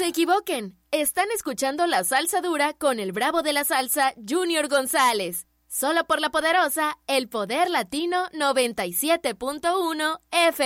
se equivoquen. Están escuchando La Salsa Dura con el bravo de la salsa, Junior González. Solo por la poderosa El Poder Latino 97.1 FM.